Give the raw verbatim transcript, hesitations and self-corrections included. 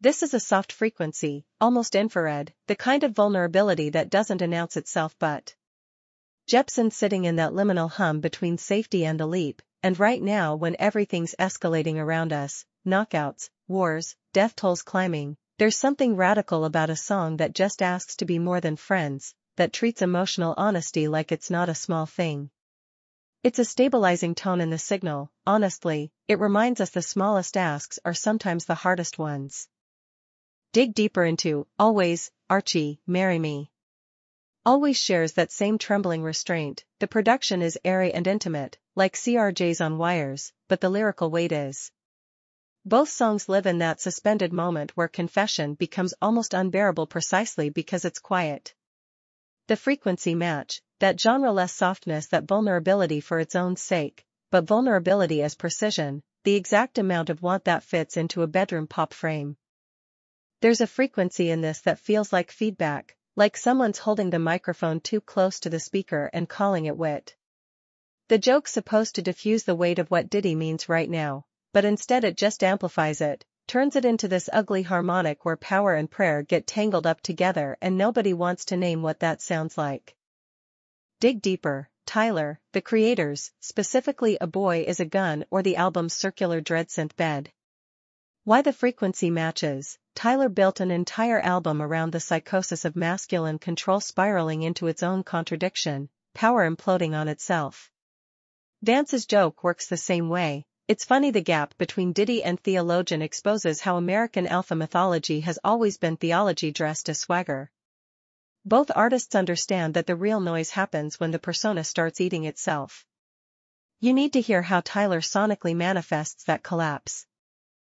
This is a soft frequency, almost infrared, the kind of vulnerability that doesn't announce itself but Jepsen's sitting in that liminal hum between safety and a leap, and right now when everything's escalating around us, knockouts, wars, death tolls climbing, there's something radical about a song that just asks to be more than friends, that treats emotional honesty like it's not a small thing. It's a stabilizing tone in the signal. Honestly, it reminds us the smallest asks are sometimes the hardest ones. Dig deeper into Always, Archie, Marry Me. Always shares that same trembling restraint. The production is airy and intimate, like C R J's On Wires, but the lyrical weight is. Both songs live in that suspended moment where confession becomes almost unbearable precisely because it's quiet. The frequency match, that genre-less softness, that vulnerability for its own sake, but vulnerability as precision, the exact amount of want that fits into a bedroom pop frame. There's a frequency in this that feels like feedback, like someone's holding the microphone too close to the speaker and calling it wit. The joke's supposed to diffuse the weight of what Diddy means right now, but instead it just amplifies it, turns it into this ugly harmonic where power and prayer get tangled up together and nobody wants to name what that sounds like. Dig Deeper, Tyler, The Creators, specifically A Boy Is a Gun or the album's circular dread synth bed. Why the frequency matches. Tyler built an entire album around the psychosis of masculine control spiraling into its own contradiction, power imploding on itself. Vance's joke works the same way. It's funny the gap between Diddy and Theologian exposes how American alpha mythology has always been theology dressed as swagger. Both artists understand that the real noise happens when the persona starts eating itself. You need to hear how Tyler sonically manifests that collapse.